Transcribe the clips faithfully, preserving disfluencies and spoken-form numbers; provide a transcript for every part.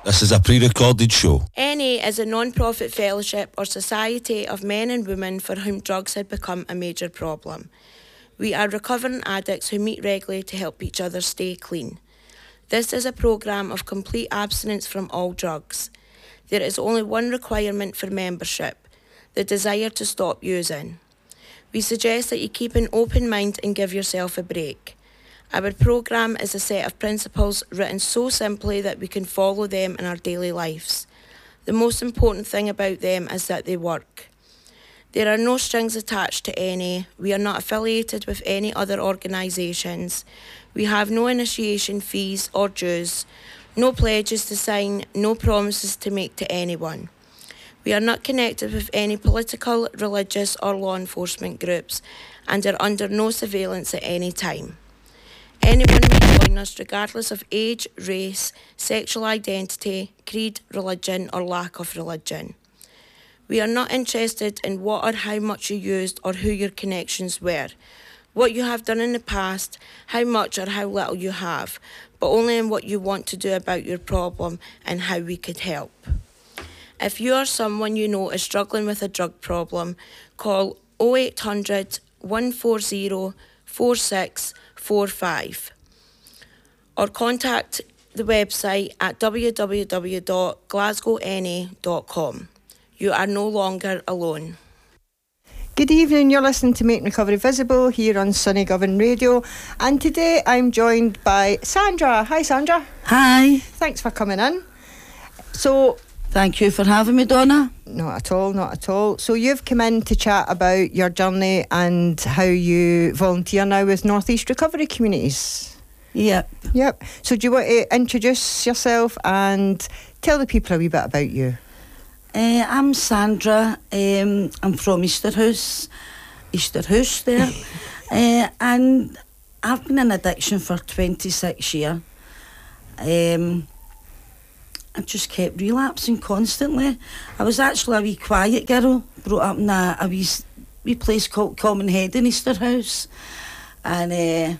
This is a pre-recorded show. N A is a non-profit fellowship or society of men and women for whom drugs had become a major problem. We are recovering addicts who meet regularly to help each other stay clean. This is a programme of complete abstinence from all drugs. There is only one requirement for membership: the desire to stop using. We suggest that you keep an open mind and give yourself a break. Our programme is a set of principles written so simply that we can follow them in our daily lives. The most important thing about them is that they work. There are no strings attached to N A. We are not affiliated with any other organisations. We have no initiation fees or dues, no pledges to sign, no promises to make to anyone. We are not connected with any political, religious or law enforcement groups and are under no surveillance at any time. Anyone may join us regardless of age, race, sexual identity, creed, religion or lack of religion. We are not interested in what or how much you used or who your connections were, what you have done in the past, how much or how little you have, but only in what you want to do about your problem and how we could help. If you or someone you know is struggling with a drug problem, call oh eight hundred, one four zero, four six four five or contact the website at w w w dot glasgow n a dot com. You are no longer alone. Good evening, you're listening to Make Recovery Visible here on Sunny Govan Radio, and today I'm joined by Sandra. Hi Sandra. Hi. Thanks for coming in. So, thank you for having me, Donna. Not at all, not at all. So you've come in to chat about your journey and how you volunteer now with North East Recovery Communities. Yep. Yep. So do you want to introduce yourself and tell the people a wee bit about you? Uh, I'm Sandra. Um, I'm from Easterhouse, Easterhouse there, uh, and I've been in addiction for twenty-six years. Um, I just kept relapsing constantly. I was actually a wee quiet girl, brought up in a, a wee, wee place called Common Head in Easterhouse, and uh,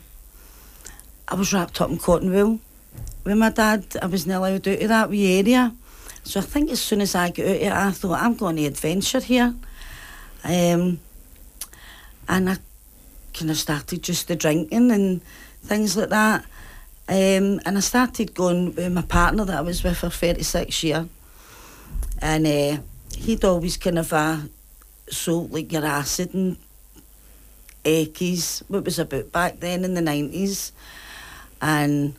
I was wrapped up in cotton wool with my dad. I wasn't allowed out of that wee area. So I think as soon as I got out of it, I thought, I'm going to adventure here. Um, and I kind of started just the drinking and things like that. Um, and I started going with my partner that I was with for thirty-six years. And uh, he'd always kind of uh, sold like your acid and Eckies, what was about back then in the nineties. And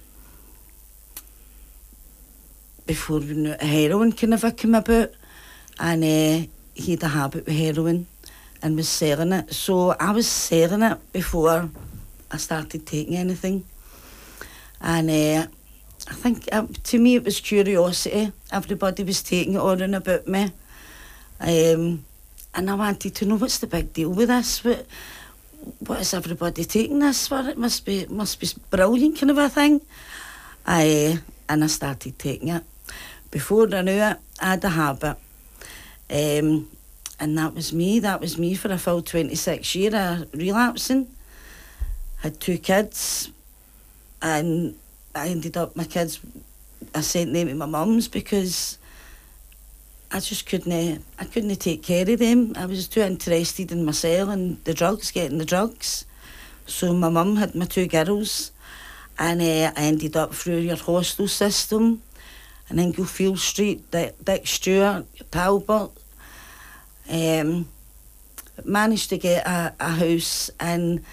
before we knew it, heroin kind of came about, and uh, he had a habit with heroin and was selling it. So I was selling it before I started taking anything. And uh, I think uh, to me it was curiosity. Everybody was taking it on and about me. Um, and I wanted to know, what's the big deal with this? What, what is everybody taking this for? It must be, it must be brilliant kind of a thing. I, and I started taking it. Before I knew it, I had a habit. Um, and that was me. That was me for a full twenty-six years of relapsing. Had two kids. And I ended up, my kids, I sent them to my mum's because I just couldn't, I couldn't take care of them. I was too interested in myself and the drugs, getting the drugs. So my mum had my two girls, and uh, I ended up through your hostel system in Inglefield Street, Dick, Dick Stewart, Talbot. Um, managed to get a, a house in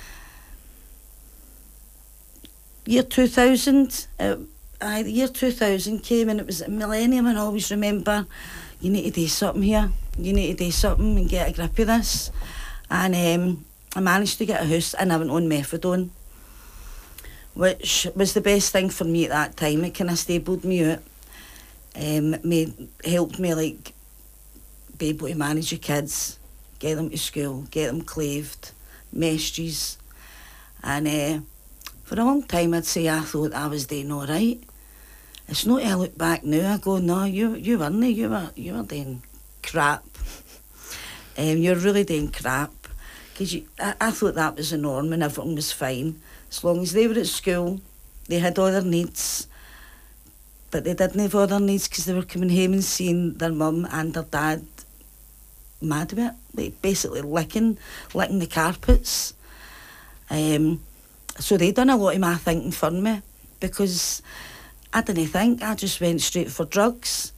year two thousand. Uh, uh, the year two thousand came and it was a millennium, and I always remember, you need to do something here. You need to do something and get a grip of this. And um, I managed to get a house, and I went on methadone, which was the best thing for me at that time. It kind of stabled me out. Um, it made, helped me like be able to manage your kids, get them to school, get them claved, messages. And uh, for a long time I'd say I thought I was doing all right. It's not I look back now, I go, no, you you weren't, you were, you were doing crap. um, you're really doing crap. Because I, I thought that was the norm and everything was fine. As long as they were at school, they had all their needs, but they didn't have other needs because they were coming home and seeing their mum and their dad mad about it, like basically licking, licking the carpets. Um, so they done a lot of my thinking for me because I didn't think, I just went straight for drugs.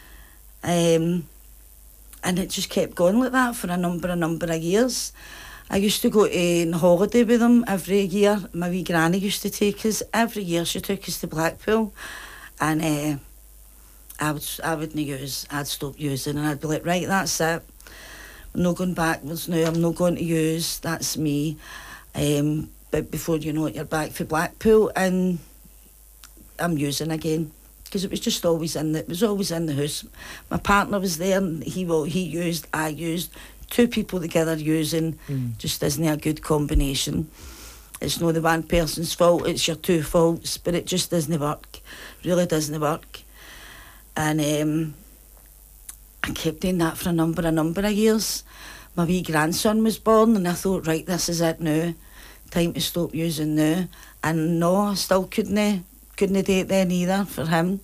Um, and it just kept going like that for a number, a number of years. I used to go on holiday with them every year. My wee granny used to take us. Every year she took us to Blackpool. And uh, I would, I wouldn't use, I'd stop using and I'd be like, right, that's it. I'm not going backwards now, I'm not going to use, that's me. Um, but before you know it, you're back for Blackpool and I'm using again. Because it was just always in the, it was always in the house. My partner was there and he, well, he used, I used. Two people together using mm. just isn't a good combination. It's not the one person's fault, it's your two faults, but it just doesn't work. Really doesn't work. And um, I kept doing that for a number, a number of years. My wee grandson was born and I thought, right, this is it now. Time to stop using now. And no, I still couldn't, couldn't do it then either for him.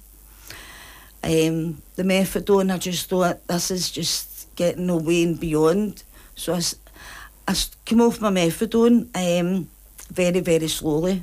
Um, the methadone, I just thought, this is just getting away and beyond. So I, I came off my methadone um, very, very slowly.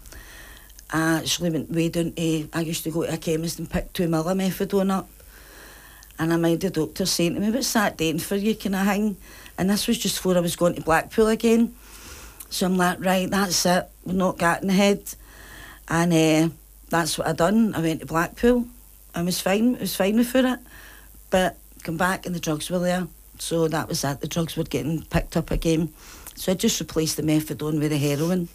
I actually went way down to, I used to go to a chemist and pick two mil of methadone up. And I mind the doctor saying to me, what's that doing for you, kind of thing? And this was just before I was going to Blackpool again. So I'm like, right, that's it, we're not getting ahead. And uh, that's what I done. I went to Blackpool. I was fine, I was fine for it. But come back and the drugs were there. So that was it, the drugs were getting picked up again. So I just replaced the methadone with the heroin.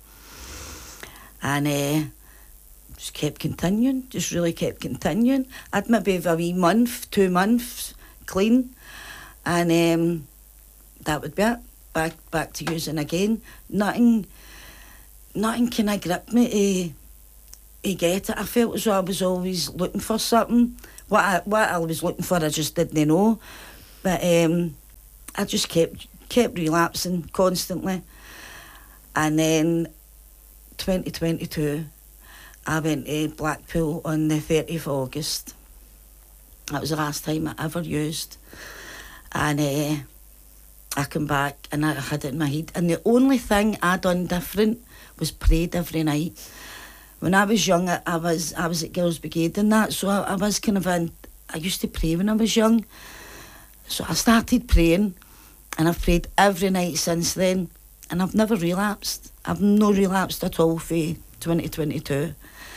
And uh, just kept continuing, just really kept continuing. I'd maybe have a wee month, two months clean. And um, that would be it. Back back to using again. Nothing, nothing kind of gripped me to, to get it. I felt as though I was always looking for something. What I, what I was looking for, I just didn't know. But um, I just kept kept relapsing constantly. And then twenty twenty-two, I went to Blackpool on the thirtieth of August. That was the last time I ever used. And uh, I came back and I had it in my head. And the only thing I done different was prayed every night. When I was young, I, I was I was at Girls' Brigade and that, so I, I was kind of in, I used to pray when I was young. So I started praying, and I've prayed every night since then, and I've never relapsed. I've no relapsed at all for twenty twenty-two.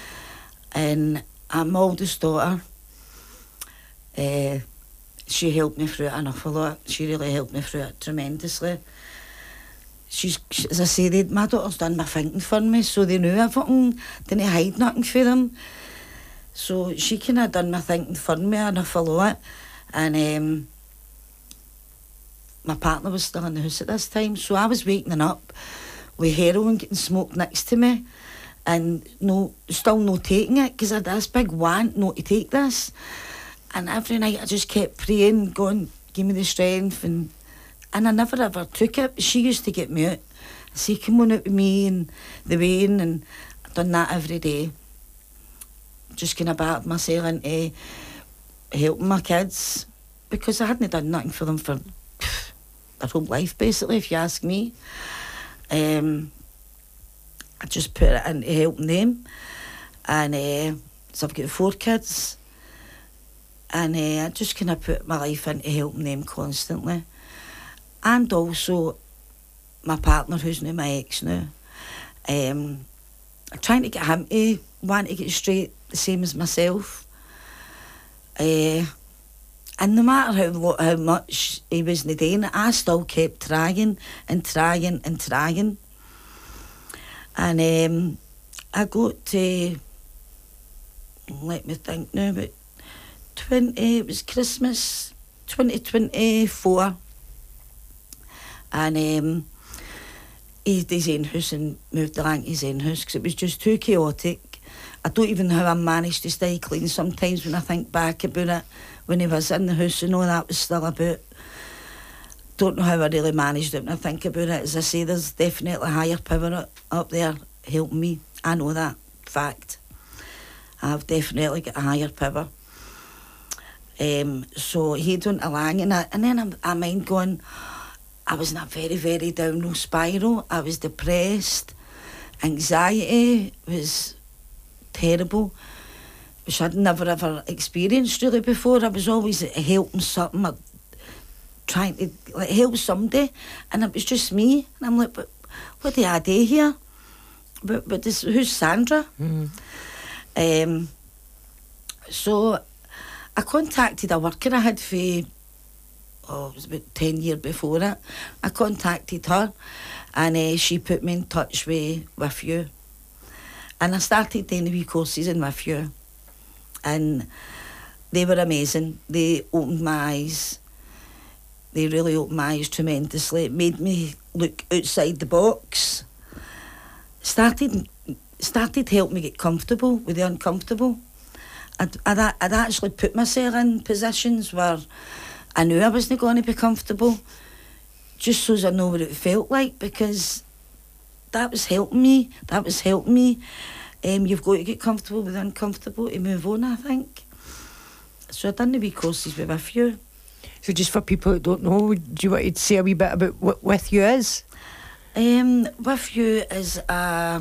And I'm oldest daughter. Uh, she helped me through it an awful lot. She really helped me through it tremendously. She's, as I say, they, my daughter's done my thinking for me, so they knew everything, didn't hide nothing for them. So she kind of done my thinking for me an awful lot. And um, my partner was still in the house at this time, so I was waking up with heroin getting smoked next to me, and no, still no taking it, because I had this big want not to take this. And every night I just kept praying, going, give me the strength, and And I never ever took it. She used to get me out. I say, come on out with me and the Wayne, and I've done that every day. Just kind of battered myself into helping my kids, because I hadn't done nothing for them for their whole life, basically, if you ask me. Um, I just put it into helping them. And uh, so I've got four kids. And uh, I just kind of put my life into helping them constantly. And also my partner, who's now my ex now, um, I'm trying to get him to want to get straight, the same as myself. Uh, and no matter how, how much he wasn't doing it, I still kept trying and trying and trying. And um, I got to, let me think now, but twenty, it was Christmas, twenty twenty-four. And um, he had his own house and moved along to his own house because it was just too chaotic. I don't even know how I managed to stay clean sometimes when I think back about it, when he was in the house and all that was still about. Don't know how I really managed it when I think about it. As I say, there's definitely a higher power up, up there helping me. I know that, fact. I've definitely got a higher power. Um, so he went along, and, I, and then I'm, I mind going, I was in a very, very downward spiral. I was depressed. Anxiety was terrible, which I'd never ever experienced really before. I was always helping something, or trying to like help somebody, and it was just me. And I'm like, but what do I do here? But but this, who's Sandra? Mm. Um. So I contacted a worker I had for, oh, it was about ten years before it. I contacted her, and uh, she put me in touch with, with you. And I started doing the wee courses in with you. And they were amazing. They opened my eyes. They really opened my eyes tremendously. It made me look outside the box. Started started to help me get comfortable with the uncomfortable. I'd, I'd, I'd actually put myself in positions where I knew I wasn't going to be comfortable, just so as I know what it felt like, because that was helping me. That was helping me. Um, you've got to get comfortable with the uncomfortable to move on, I think. So I've done the wee courses with With You. So just for people who don't know, do you want to say a wee bit about what With You is? Um, With You is a...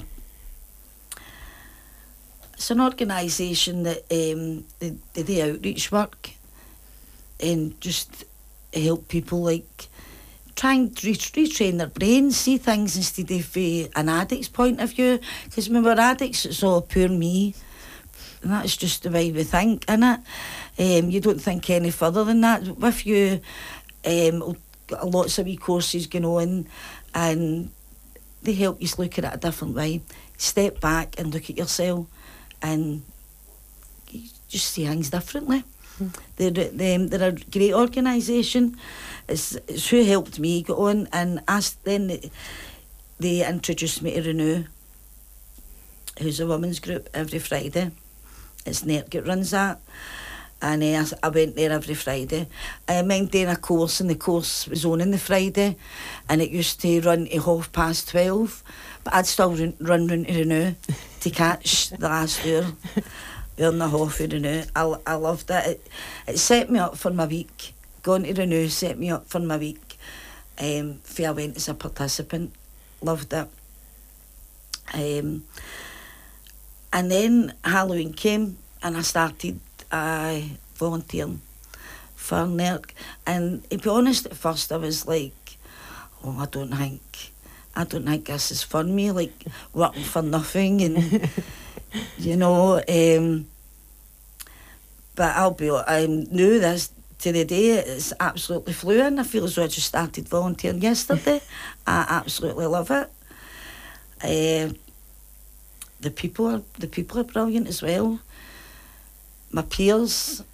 It's an organisation that um, they, they do outreach work and just help people like trying to re- retrain their brains, see things instead of uh, an addict's point of view. Because when we're addicts, it's all poor me. And that's just the way we think, innit? Um, you don't think any further than that. With You, um, lots of wee courses going on, and they help you look at it a different way. Step back and look at yourself, and you just see things differently. Mm. They're, they're, they're a great organisation. It's, it's who helped me go on, and asked, then they, they introduced me to Renew, who's a women's group every Friday. It's Nerk that runs that, and uh, I went there every Friday. I mind doing a course, and the course was on on the Friday, and it used to run to half past twelve, but I'd still run, run round to Renew to catch the last hour, hour and a half of Renew. I, I loved it. it. It set me up for my week. Going to Renew set me up for my week. Um, for I went as a participant. Loved it. Um, and then Halloween came, and I started uh, volunteering for Nerk. And to be honest, at first I was like, oh, I don't think, I don't think this is for me, like working for nothing, and you know. Um, but I'll be, I knew this to the day it's absolutely fluent. I feel as though I just started volunteering yesterday. I absolutely love it. Uh, the people are the people are brilliant as well. My peers,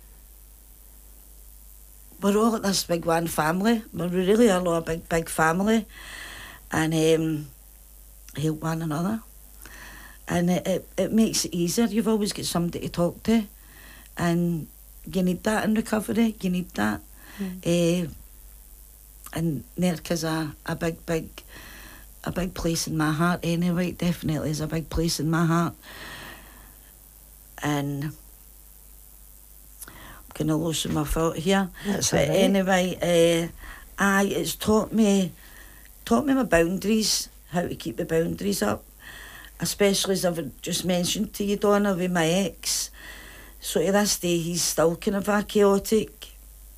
we're all at this big one family. We really are all a big, big family, and um, help one another. And it, it, it makes it easier. You've always got somebody to talk to, and you need that in recovery. You need that. Mm. Uh, and Nerk is a, a big, big, a big place in my heart anyway. It definitely is a big place in my heart. And I'm going to lose my thought here. That's but all right. Anyway, uh, I, it's taught me, taught me my boundaries, how to keep the boundaries up. Especially as I've just mentioned to you, Donna, with my ex. So to this day, he's still kind of a chaotic.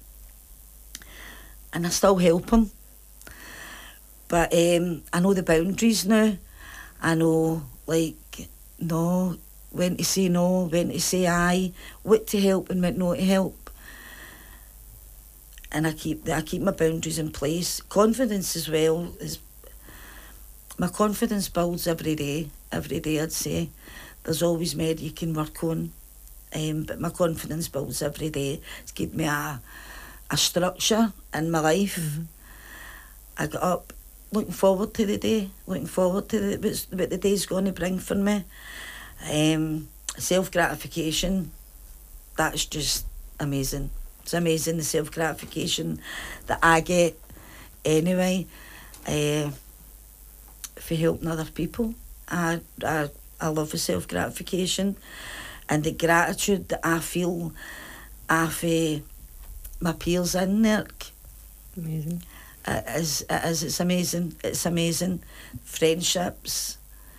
And I still help him. But um, I know the boundaries now. I know, like, no, when to say no, when to say aye, what to help and what not to help. And I keep I keep my boundaries in place. Confidence as well is. My confidence builds every day. Every day, I'd say. There's always more you can work on. Um, but my confidence builds every day. It's given me a, a structure in my life. Mm-hmm. I get up looking forward to the day, looking forward to the, what's, what the day's going to bring for me. Um, self-gratification, that's just amazing. It's amazing, the self-gratification that I get anyway. Uh, for helping other people. I, I, I love the self-gratification. and the gratitude that I feel after my peers in there. Amazing. It is, it is, it's amazing. It's amazing. Friendships.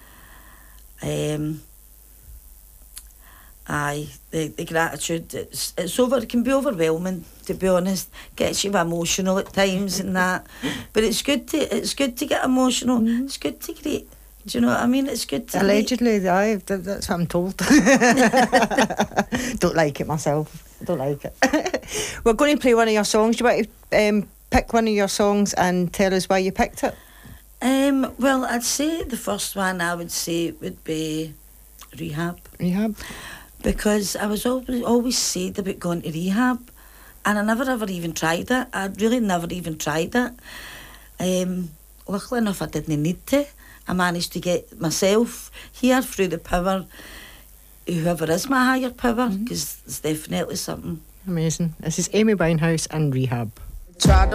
Um, aye, the, the gratitude, it's, it's over, it can be overwhelming, to be honest. Gets you emotional at times and that. But it's good to it's good to get emotional. Mm-hmm. It's good to greet. Do you know what I mean? It's good to Allegedly, aye, that, that's what I'm told. Don't like it myself. Don't like it. We're going to play one of your songs. Do you want to um, pick one of your songs and tell us why you picked it? Um, well, I'd say the first one I would say would be Rehab. Rehab. Because I was always, always said about going to rehab, and I never ever even tried it. I really never even tried it. Um, luckily enough, I didn't need to. I managed to get myself here through the power, whoever is my higher power, because mm-hmm. it's definitely something. Amazing. This is Amy Winehouse and Rehab.